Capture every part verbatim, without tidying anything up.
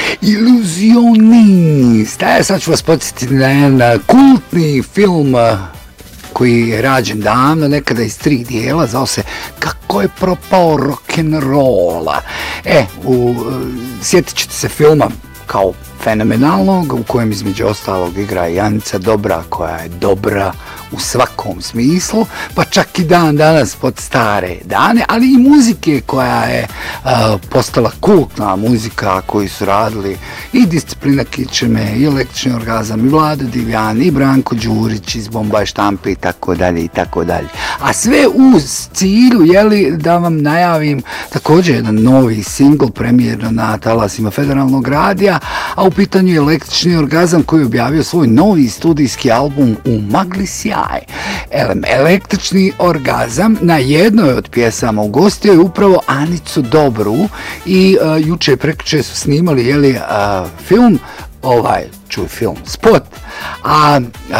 Iluzionist. E, sad ću vas podsjetiti na jedan kultni film koji je rađen davno, nekada iz tri dijela, zvao se Kako je propao rock'n'rolla. E, u, sjetit ćete se filma kao fenomenalnog, u kojem između ostalog igra Janica Dobra, koja je dobra u svakom smislu, pa čak i dan danas pod stare dane, ali i muzike koja je uh, postala kultna muzika koju su radili i Disciplina Kičeme, i Električni orgazam, i Vlado Divjan, i Branko Đurić iz Bombaj štampe i tako dalje i tako dalje. A sve uz cilju, jeli, da vam najavim također jedan novi singl premijerno na talasima Federalnog radija, a u pitanju je Električni orgazam koji je objavio svoj novi studijski album U magli sjaj. Električni orgazam na jednoj od pjesama ugostio je upravo Anicu Dobru i uh, juče prekjuče su snimali jeli, uh, film, ovaj, čuj film, spot, a uh,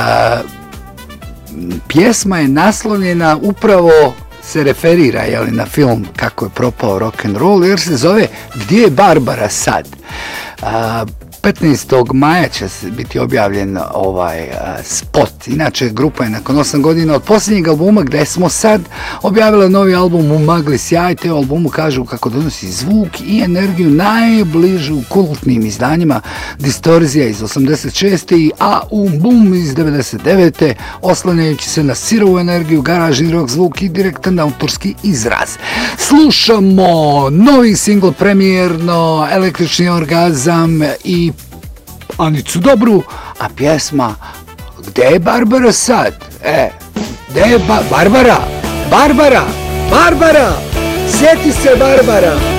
pjesma je naslovljena upravo se referira jeli, na film Kako je propao rock'n'roll, jer se zove Gdje je Barbara sad? Uh, petnaestog maja će biti objavljen ovaj uh, spot. Inače, grupa je nakon osam godina od posljednjeg albuma gdje smo sad objavila novi album U magli sjaj. Te albumu kažu kako donosi zvuk i energiju najbližu kultnim izdanjima Distorzija iz osamdeset šeste i A Um Bum iz devedeset devete oslanjajući se na sirovu energiju, garažni rock zvuk i direktan autorski izraz. Slušamo novi singl premijerno, Električni orgazam i Anicu Dobru, a pjesma Gde je Barbara sad? E, gde je ba- Barbara? Barbara! Barbara! Sjeti se Barbara!